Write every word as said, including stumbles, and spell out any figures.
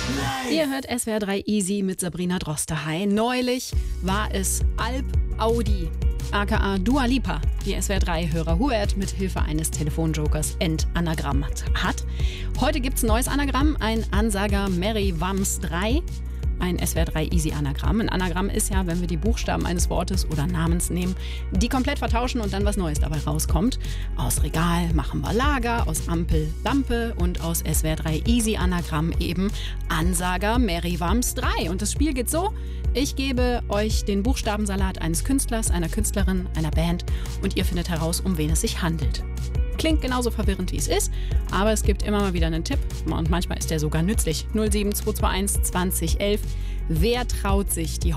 Ihr hört S W R drei Easy mit Sabrina Droste. Hi. Neulich war es Alp Audi, aka Dua Lipa, die S W R drei Hörer Huert mit Hilfe eines Telefonjokers entanagramt hat. Heute gibt's ein neues Anagramm, ein Ansager Mary Wams drei. Ein S W R drei Easy Anagramm. Ein Anagramm ist ja, wenn wir die Buchstaben eines Wortes oder Namens nehmen, die komplett vertauschen und dann was Neues dabei rauskommt. Aus Regal machen wir Lager, aus Ampel Lampe und aus S W R drei Easy Anagramm eben Ansager Mary Wams drei. Und das Spiel geht so: Ich gebe euch den Buchstabensalat eines Künstlers, einer Künstlerin, einer Band und ihr findet heraus, um wen es sich handelt. Klingt genauso verwirrend, wie es ist, aber es gibt immer mal wieder einen Tipp und manchmal ist der sogar nützlich. null sieben zwei zwei eins zwanzig elf. Wer traut sich, die